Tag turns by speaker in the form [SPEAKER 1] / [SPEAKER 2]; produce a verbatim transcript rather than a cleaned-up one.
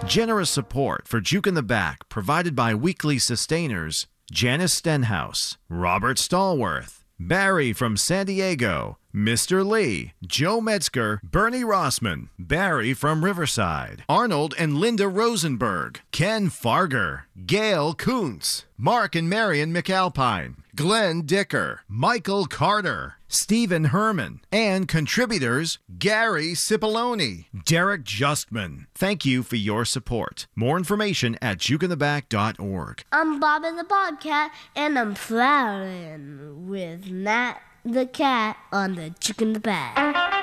[SPEAKER 1] Generous support for Juke in the Back provided by weekly sustainers Janice Stenhouse, Robert Stallworth, Barry from San Diego, Mister Lee, Joe Metzger, Bernie Rossman, Barry from Riverside, Arnold and Linda Rosenberg, Ken Farger, Gail Kuntz, Mark and Marion McAlpine, Glenn Dicker, Michael Carter, Stephen Herman, and contributors Gary Cipollone, Derek Justman. Thank you for your support. More information at juke in the back dot org.
[SPEAKER 2] I'm Bobby the Bobcat, and I'm flying with Nat the cat on the Juke in the Back.